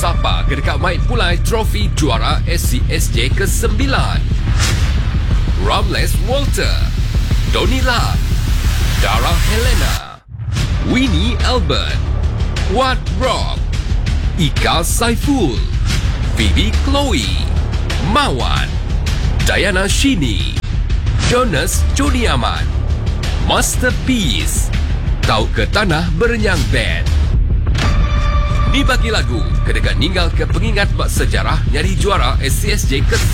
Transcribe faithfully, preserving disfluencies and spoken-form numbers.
Sapa ke dekat Mike Pulai trofi juara S C S J ke sembilan. Ramles Walter, Donila, Dara Helena, Winnie Albert, Wat Rock, Ika Saiful, Phoebe Chloe, Mawan, Diana Shini, Jonas Joni Aman, Masterpiece, Tau ke Tanah Berenyang Band. Dibagi lagu, kedekat ninggal ke pengingat bak sejarah nyari juara S C S J ke